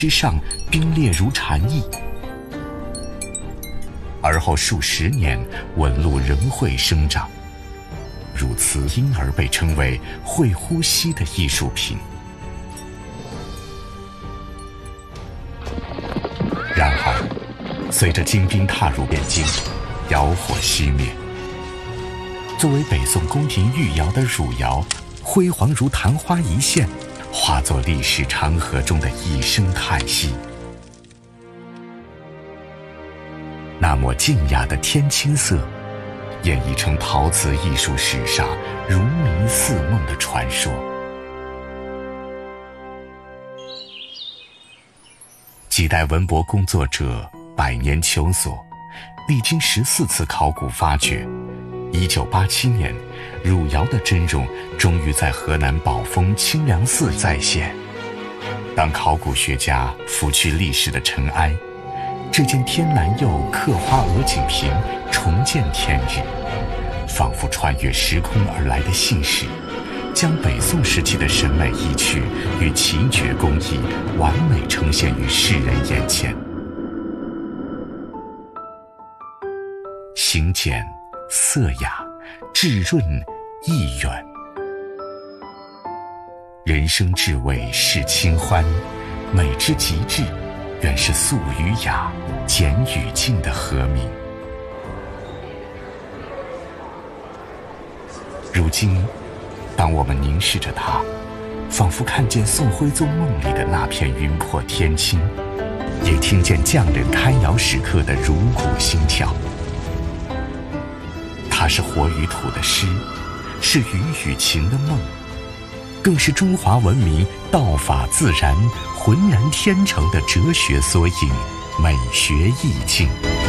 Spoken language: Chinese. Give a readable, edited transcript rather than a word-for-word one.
之上冰裂如蝉翼。而后数十年，纹路仍会生长，如此因而被称为会呼吸的艺术品。然而，随着金兵踏入汴京，窑火熄灭。作为北宋宫廷御窑的汝窑，辉煌如昙花一现，化作历史长河中的一声叹息。那抹静雅的天青色，演绎成陶瓷艺术史上如迷似梦的传说。几代文博工作者百年求索，历经14次考古发掘，1987年，汝窑的真容终于在河南宝丰清凉寺再现。当考古学家拂去历史的尘埃，这件天蓝釉刻花鹅颈瓶重见天日，仿佛穿越时空而来的信使，将北宋时期的审美意趣与奇绝工艺完美呈现于世人眼前。形简色雅，质润意远。人生至味是清欢，美之极致，原是素与雅，简与静的和鸣。如今，当我们凝视着它，仿佛看见宋徽宗梦里的那片云破天青，也听见匠人开窑时刻的如鼓心跳。它是活于土的诗，是鱼与情的梦，更是中华文明道法自然、浑然天成的哲学缩影、美学意境。